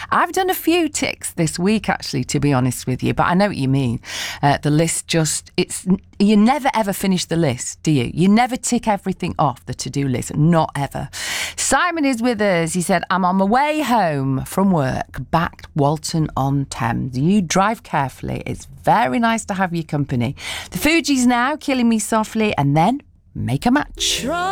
I've done a few ticks this week, actually, to be honest with you, but I know what you mean. The list you never ever finish the list, do you? You never tick everything off the to-do list, not ever. Simon is with us. He said, I'm on my way home from work, back Walton-on-Thames. You drive carefully. It's very nice to have your company. The Fugees now, Killing Me Softly, and then Make a Match.